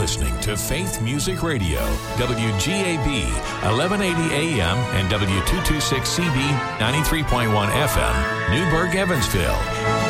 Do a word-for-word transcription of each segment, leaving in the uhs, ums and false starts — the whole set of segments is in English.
listening to Faith Music Radio, W G A B, eleven eighty A M and W two twenty-six C B, ninety-three point one F M, Newburgh, Evansville.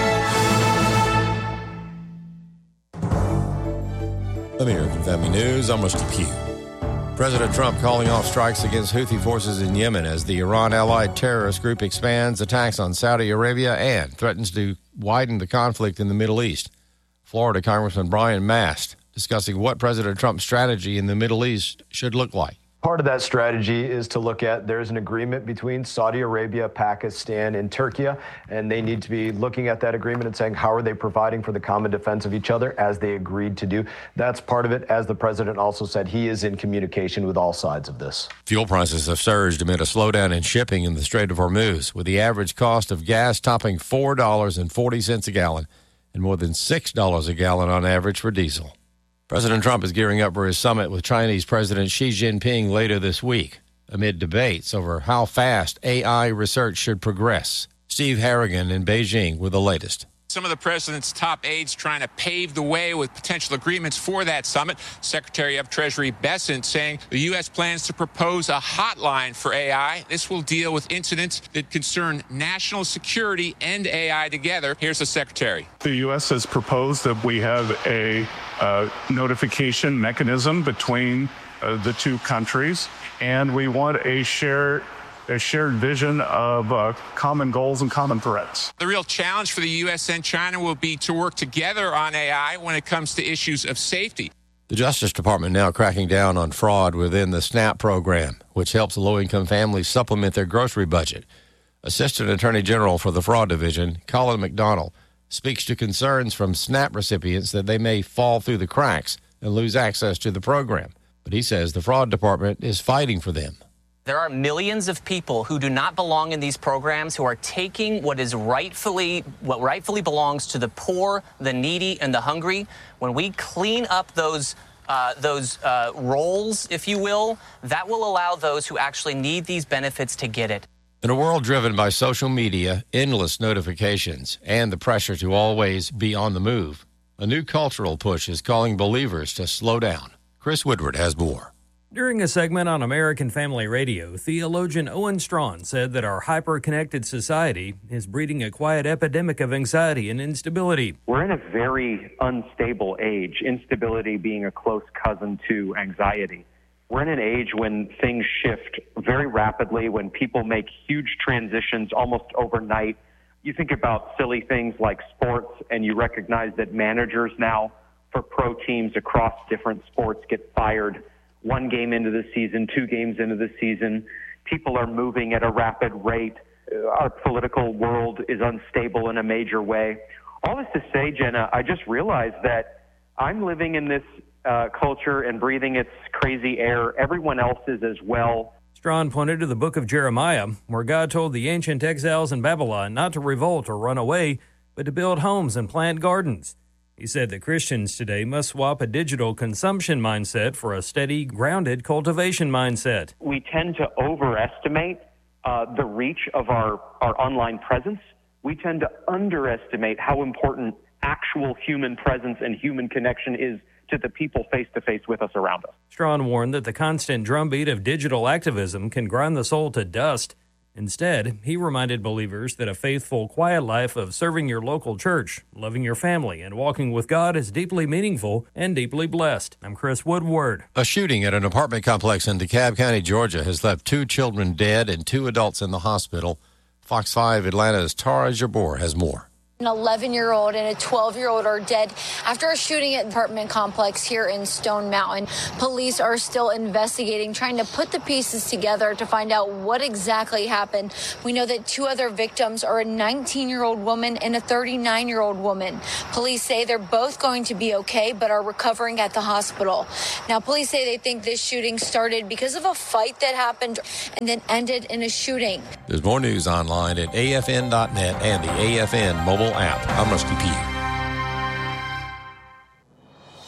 Let me hear from Family News. I'm Rusty Pugh. President Trump calling off strikes against Houthi forces in Yemen as the Iran-allied terrorist group expands attacks on Saudi Arabia and threatens to widen the conflict in the Middle East. Florida Congressman Brian Mast discussing what President Trump's strategy in the Middle East should look like. Part of that strategy is to look at there's an agreement between Saudi Arabia, Pakistan, and Turkey, and they need to be looking at that agreement and saying how are they providing for the common defense of each other as they agreed to do. That's part of it. As the president also said, he is in communication with all sides of this. Fuel prices have surged amid a slowdown in shipping in the Strait of Hormuz, with the average cost of gas topping four dollars and forty cents a gallon and more than six dollars a gallon on average for diesel. President Trump is gearing up for his summit with Chinese President Xi Jinping later this week, amid debates over how fast A I research should progress. Steve Harrigan in Beijing with the latest. Some of the president's top aides trying to pave the way with potential agreements for that summit. Secretary of Treasury Bessent saying the U S plans to propose a hotline for A I. This will deal with incidents that concern national security and A I together. Here's the secretary. The U S has proposed that we have a uh, notification mechanism between uh, the two countries, and we want a shared a shared vision of uh, common goals and common threats. The real challenge for the U S and China will be to work together on A I when it comes to issues of safety. The Justice Department now cracking down on fraud within the SNAP program, which helps low-income families supplement their grocery budget. Assistant Attorney General for the Fraud Division, Colin McDonald, speaks to concerns from SNAP recipients that they may fall through the cracks and lose access to the program. But he says the Fraud Department is fighting for them. There are millions of people who do not belong in these programs who are taking what is rightfully what rightfully belongs to the poor, the needy, and the hungry. When we clean up those uh, those uh, roles, if you will, that will allow those who actually need these benefits to get it. In a world driven by social media, endless notifications, and the pressure to always be on the move, a new cultural push is calling believers to slow down. Chris Woodward has more. During a segment on American Family Radio, theologian Owen Strachan said that our hyper-connected society is breeding a quiet epidemic of anxiety and instability. We're in a very unstable age, instability being a close cousin to anxiety. We're in an age when things shift very rapidly, when people make huge transitions almost overnight. You think about silly things like sports, and you recognize that managers now for pro teams across different sports get fired one game into the season, two games into the season. People are moving at a rapid rate. Our political world is unstable in a major way. All this to say, Jenna, I just realized that I'm living in this uh, culture and breathing its crazy air. Everyone else is as well. Strachan pointed to the book of Jeremiah, where God told the ancient exiles in Babylon not to revolt or run away, but to build homes and plant gardens. He said that Christians today must swap a digital consumption mindset for a steady, grounded cultivation mindset. We tend to overestimate uh, the reach of our, our online presence. We tend to underestimate how important actual human presence and human connection is to the people face-to-face with us around us. Strachan warned that the constant drumbeat of digital activism can grind the soul to dust. Instead, he reminded believers that a faithful, quiet life of serving your local church, loving your family, and walking with God is deeply meaningful and deeply blessed. I'm Chris Woodward. A shooting at an apartment complex in DeKalb County, Georgia, has left two children dead and two adults in the hospital. Fox five Atlanta's Tara Jabor has more. An eleven-year-old and a twelve-year-old are dead after a shooting at an apartment complex here in Stone Mountain. Police are still investigating, trying to put the pieces together to find out what exactly happened. We know that two other victims are a nineteen-year-old woman and a thirty-nine-year-old woman. Police say they're both going to be okay, but are recovering at the hospital. Now, police say they think this shooting started because of a fight that happened and then ended in a shooting. There's more news online at A F N dot net and the A F N mobile app. I'm Rusty Pugh. You're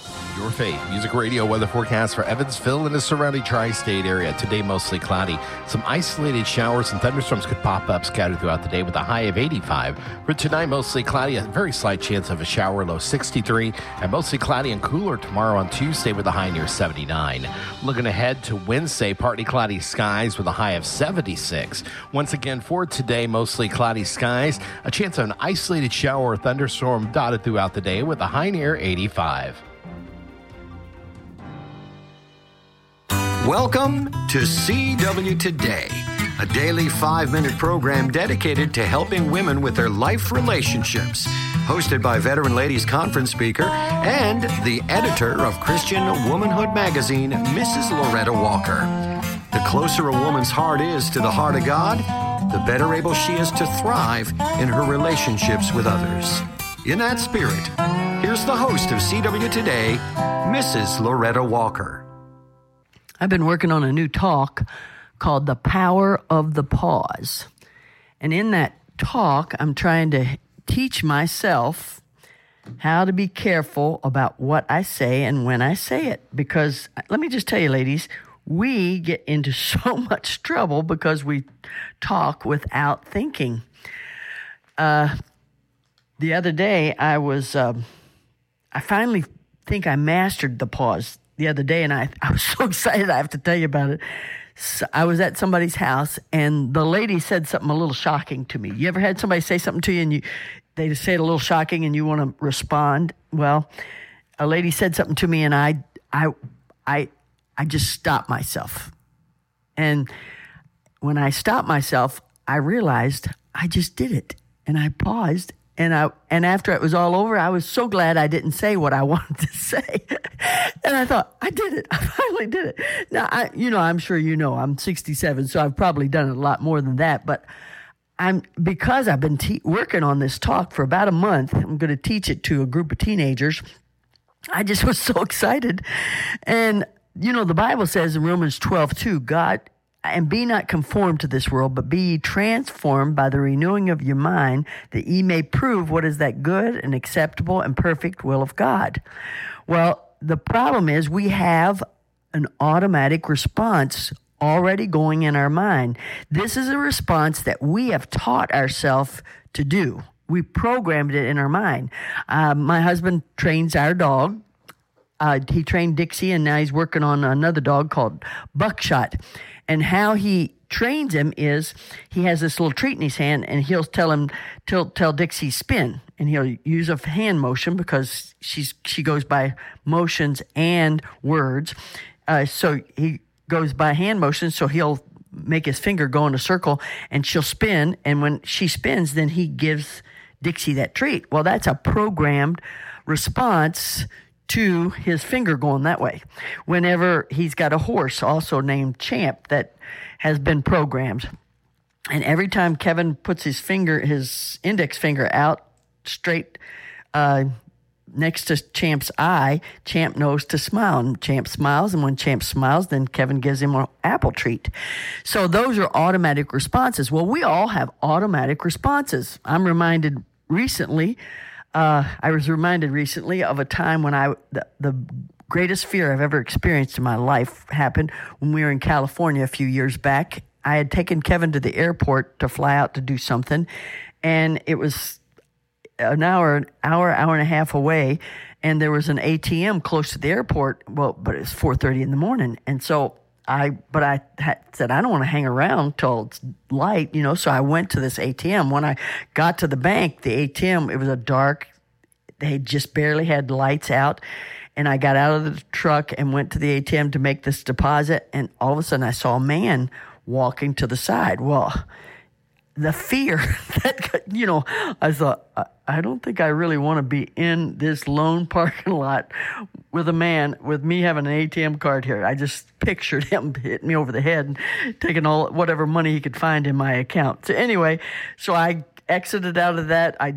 Your Faith Music Radio weather forecast for Evansville and the surrounding tri-state area. Today, mostly cloudy. Some isolated showers and thunderstorms could pop up scattered throughout the day with a high of eighty-five. For tonight, mostly cloudy, a very slight chance of a shower, low sixty-three. And mostly cloudy and cooler tomorrow on Tuesday with a high near seventy-nine. Looking ahead to Wednesday, partly cloudy skies with a high of seventy-six. Once again, for today, mostly cloudy skies, a chance of an isolated shower or thunderstorm dotted throughout the day with a high near eighty-five. Welcome to C W Today, a daily five-minute program dedicated to helping women with their life relationships. Hosted by Veteran Ladies Conference speaker and the editor of Christian Womanhood magazine, Missus Loretta Walker. The closer a woman's heart is to the heart of God, the better able she is to thrive in her relationships with others. In that spirit, here's the host of C W Today, Missus Loretta Walker. I've been working on a new talk called The Power of the Pause. And in that talk, I'm trying to teach myself how to be careful about what I say and when I say it. Because let me just tell you, ladies, we get into so much trouble because we talk without thinking. Uh, the other day, I was, um, I finally think I mastered the pause the other day, and I, I was so excited I have to tell you about it. So I was at somebody's house, and the lady said something a little shocking to me. You ever had somebody say something to you, and you they say it a little shocking, and you want to respond? Well, a lady said something to me, and I, I, I, I just stopped myself. And when I stopped myself, I realized I just did it, and I paused. And I and after it was all over, I was so glad I didn't say what I wanted to say. And I thought, I did it. I finally did it. Now, I, you know, I'm sure you know, I'm sixty-seven, so I've probably done it a lot more than that. But I'm because I've been te- working on this talk for about a month. I'm going to teach it to a group of teenagers. I just was so excited. And, you know, the Bible says in Romans twelve two, God, and be not conformed to this world, but be ye transformed by the renewing of your mind, that ye may prove what is that good and acceptable and perfect will of God. Well, the problem is we have an automatic response already going in our mind. This is a response that we have taught ourselves to do. We programmed it in our mind. Uh, my husband trains our dog. Uh, he trained Dixie, and now he's working on another dog called Buckshot. And how he trains him is he has this little treat in his hand, and he'll tell him, tell, tell Dixie spin. And he'll use a hand motion because she's she goes by motions and words. Uh, so he goes by hand motion, so he'll make his finger go in a circle, and she'll spin. And when she spins, then he gives Dixie that treat. Well, that's a programmed response to his finger going that way. Whenever he's got a horse also named Champ that has been programmed. And every time Kevin puts his finger, his index finger out straight uh, next to Champ's eye, Champ knows to smile. And Champ smiles, and when Champ smiles, then Kevin gives him an apple treat. So those are automatic responses. Well, we all have automatic responses. I'm reminded recently Uh, I was reminded recently of a time when I the, the greatest fear I've ever experienced in my life happened when we were in California a few years back. I had taken Kevin to the airport to fly out to do something, and it was an hour, an hour, hour and a half away, and there was an A T M close to the airport. Well, but it was four thirty in the morning, and so I, but I had said, I don't want to hang around till it's light, you know, so I went to this A T M. When I got to the bank, the A T M, it was a dark, they just barely had lights out. And I got out of the truck and went to the A T M to make this deposit. And all of a sudden I saw a man walking to the side. Well, the fear that, you know, I thought, I don't think I really want to be in this lone parking lot with a man, with me having an A T M card here. I just pictured him hitting me over the head and taking all whatever money he could find in my account. So anyway, so I exited out of that. I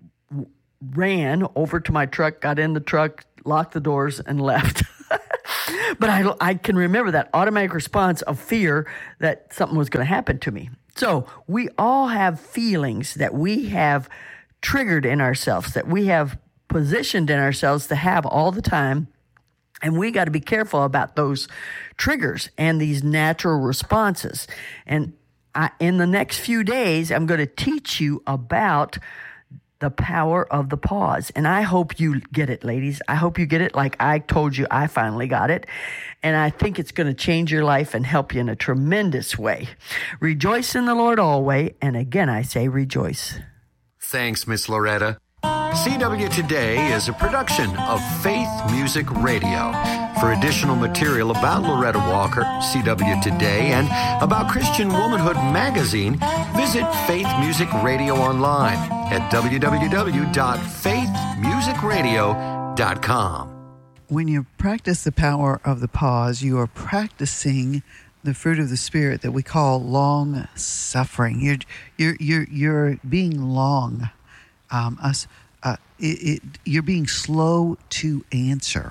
ran over to my truck, got in the truck, locked the doors, and left. But I, I can remember that automatic response of fear that something was going to happen to me. So we all have feelings that we have triggered in ourselves, that we have positioned in ourselves to have all the time. And we got to be careful about those triggers and these natural responses. And I, in the next few days, I'm going to teach you about the power of the pause. And I hope you get it, ladies. I hope you get it like I told you I finally got it. And I think it's going to change your life and help you in a tremendous way. Rejoice in the Lord always. And again, I say rejoice. Thanks, Miss Loretta. C W Today is a production of Faith Music Radio. For additional material about Loretta Walker, C W Today, and about Christian Womanhood Magazine, visit Faith Music Radio online at w w w dot faith music radio dot com. When you practice the power of the pause, you are practicing the fruit of the Spirit that we call long suffering. You're you're you're you're being long. Um, us. Uh, it, it, you're being slow to answer,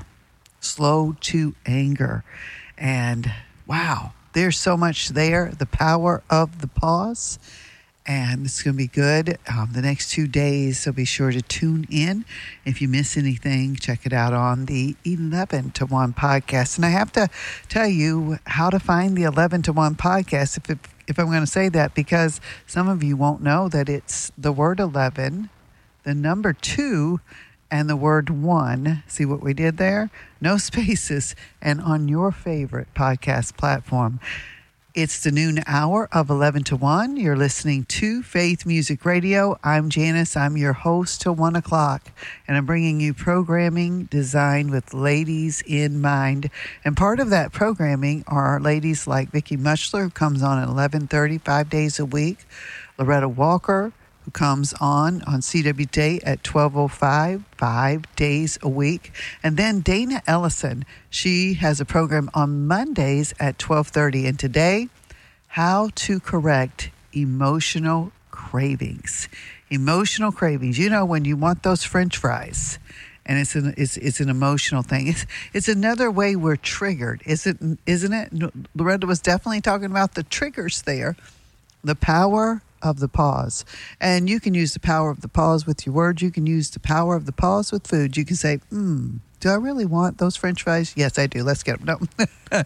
slow to anger. And wow, there's so much there, the power of the pause. And it's going to be good. Um, the next two days, so be sure to tune in. If you miss anything, check it out on the eleven to one podcast. And I have to tell you how to find the eleven to one podcast, if, it, if I'm going to say that, because some of you won't know that it's the word eleven, the number two, and the word one. See what we did there? No spaces. And on your favorite podcast platform. It's the noon hour of eleven to one. You're listening to Faith Music Radio. I'm Janice. I'm your host till one o'clock. And I'm bringing you programming designed with ladies in mind. And part of that programming are ladies like Vicki Muchler, who comes on at eleven thirty, five days a week. Loretta Walker, who comes on on C W Day at twelve oh five, five days a week. And then Dana Ellison, she has a program on Mondays at twelve thirty. And today, how to correct emotional cravings. Emotional cravings. You know, when you want those French fries, and it's an it's it's an emotional thing. It's it's another way we're triggered, isn't isn't it? Loretta was definitely talking about the triggers there. The power of the pause. And you can use the power of the pause with your words. You can use the power of the pause with food. You can say, hmm, do I really want those French fries? Yes, I do. Let's get them. No.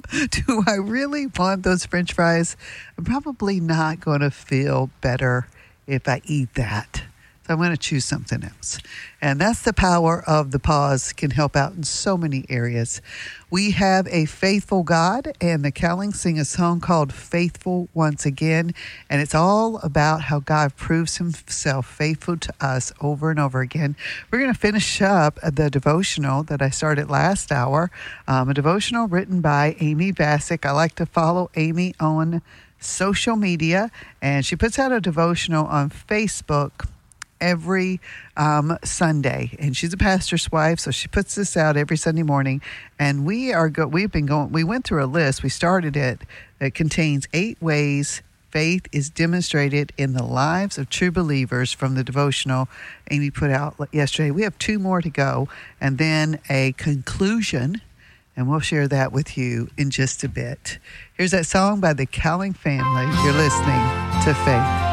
Do I really want those French fries? I'm probably not going to feel better if I eat that. So I'm going to choose something else. And that's the power of the pause. Can help out in so many areas. We have a faithful God, and the Cowlings sing a song called Faithful Once Again. And it's all about how God proves himself faithful to us over and over again. We're going to finish up the devotional that I started last hour, um, a devotional written by Amy Bassick. I like to follow Amy on social media, and she puts out a devotional on Facebook every um, Sunday, and she's a pastor's wife, so she puts this out every Sunday morning. And we are go- we've been going. We went through a list. We started it. It contains eight ways faith is demonstrated in the lives of true believers from the devotional Amy put out yesterday. We have two more to go, and then a conclusion, and we'll share that with you in just a bit. Here's that song by the Cowling family. You're listening to Faith.